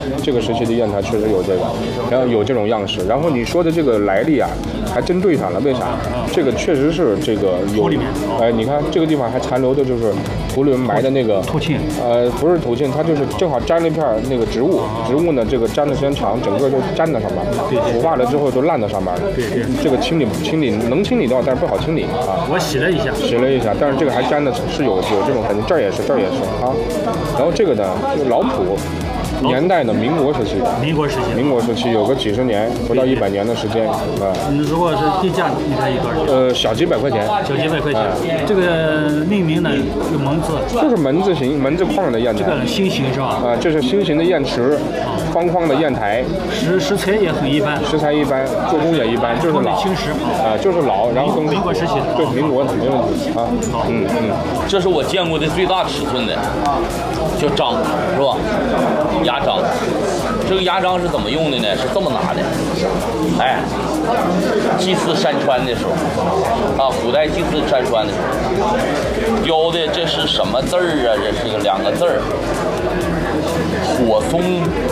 这个时期的砚台确实有这个，然后有这种样式。然后你说的这个来历啊，还真对上了。为啥？这个确实是这个有，哎，你看这个地方还残留的就是图伦埋的那个土沁。 不是土沁，它就是正好粘了一片那个植物，植物呢这个粘的时间长，整个就粘在上面，腐化了之后就烂在上面了。 对。 这个清理能清理到，但是不好清理啊。 我洗了一下， 但是这个还粘的是有这种痕迹，这儿也是啊。然后这个呢就老朴。年代呢，民国时期的。 民国时期有个几十年，不到100年的时间啊。 如果是地价，你看一多少？ 小几百块钱。 这个命名呢有门字， 就是门字形、门字框的砚台。 这个新型是吧？ 啊，这是新型的砚池，方框的砚台。 食材也很一般， 做工也一般，就是老。 青石啊，就是老，然后民国时期的。 对，民国的没问题啊。 这是我见过的最大尺寸的，叫章，是吧？牙章，这个牙章是怎么用的呢？是这么拿的，哎，祭祀山川的时候，啊，古代祭祀山川的时候，雕的这是什么字儿啊？这是个2个字儿，火松，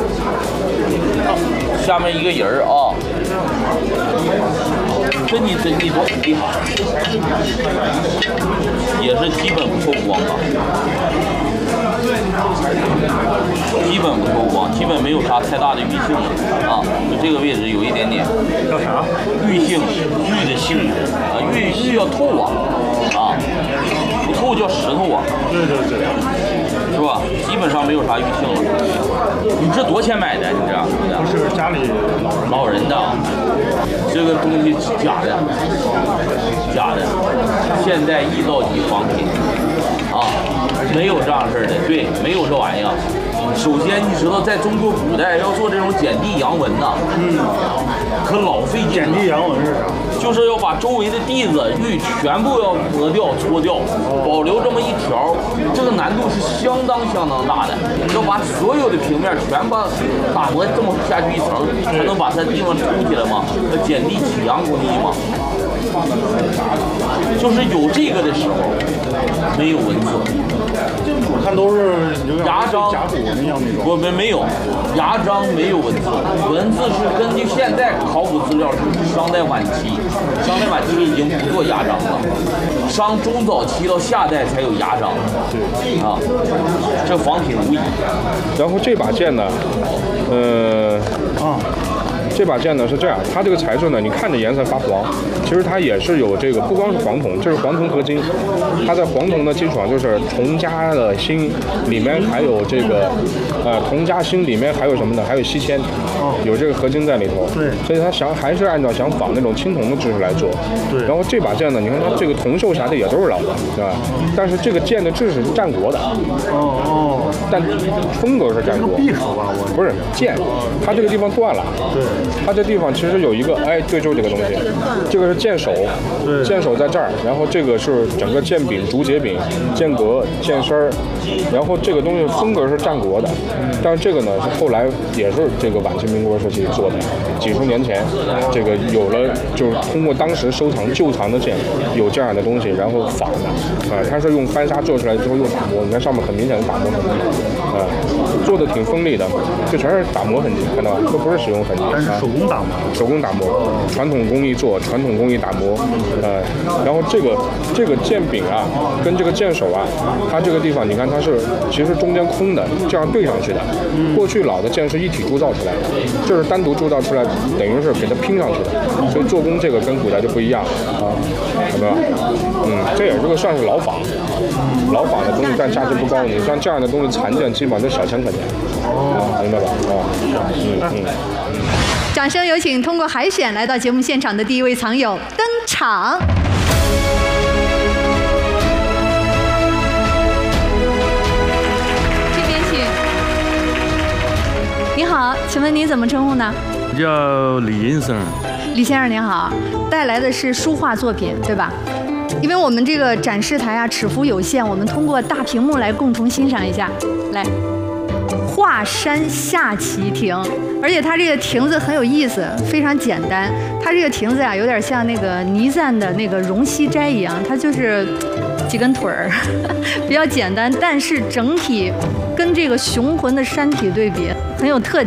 下面一个人儿啊，这你多厉害，也是基本不透光啊。基本没有啥太大的玉性啊，就这个位置有一点点。 叫啥？ 玉性，玉的性啊，玉要透啊，不透叫石头啊。 对， 是吧？基本上没有啥玉性了。你这多少钱买的？你这样？ 不是家里老人的，这个东西假的，现代易造级仿品啊。没有这样事儿的，对，没有这玩意儿。首先，你知道，在中国古代要做这种剪地阳纹呐，可老费劲。 剪地阳纹是啥？ 就是要把周围的地子玉全部要磨掉、搓掉，保留这么一条，这个难度是相当大的。要把所有的平面全把打磨这么下去一层，才能把它地方凸起来嘛，剪地起阳工艺嘛。就是有这个的时候，没有文字。 我看都是牙章甲骨那样那种。 我们没有，牙章没有文字，文字是根据现在考古资料是商代晚期已经不做牙章了，商中早期到夏代才有牙章。对啊，这仿品无疑。 然后这把剑呢，这把剑呢是这样，它这个材质呢，你看着颜色发黄，其实它也是有这个，不光是黄铜，这是黄铜合金，它在黄铜的基础上就是铜加的锌，里面还有这个，铜加锌里面还有什么呢？还有锡铅，有这个合金在里头。 对， 所以它还是按照想仿那种青铜的制式来做。 对。 然后这把剑呢，你看它这个铜锈啥的也都是老的，对吧？但是这个剑的制式是战国的。但风格是战国。 匕首吧， 不是剑，它这个地方断了。 对。 它这地方其实有一个，对，就是这个东西，这个是剑手，剑手在这儿，然后这个是整个剑柄、竹节柄、剑格、剑身儿，然后这个东西风格是战国的，但是这个呢是后来也是这个晚清民国时期做的，几十年前，这个有了就是通过当时收藏旧藏的剑有这样的东西，然后仿的，它是用翻砂做出来之后又打磨，你看上面很明显的打磨痕迹，做的挺锋利的，这全是打磨痕迹，看到吧？都不是使用痕迹。 但是手工打磨， 传统工艺做，传统工艺打磨，然后这个剑柄啊，跟这个剑手啊，它这个地方你看它是其实中间空的，这样对上去的。过去老的剑是一体铸造出来的，这是单独铸造出来，等于是给它拼上去的，所以做工这个跟古代就不一样了啊，有没有？这也是个算是老仿的东西，但价值不高。你像这样的东西残件，基本上都小钱可钱，明白吧？ 掌声有请通过海选来到节目现场的第一位藏友登场。这边请。你好，请问您怎么称呼呢？ 叫李银生。 李先生您好，带来的是书画作品对吧？因为我们这个展示台啊尺幅有限，我们通过大屏幕来共同欣赏一下。来，华山下棋亭，而且它这个亭子很有意思，非常简单。它这个亭子呀，有点像那个倪瓒的那个容西斋一样，它就是几根腿儿，比较简单，但是整体跟这个雄浑的山体对比很有特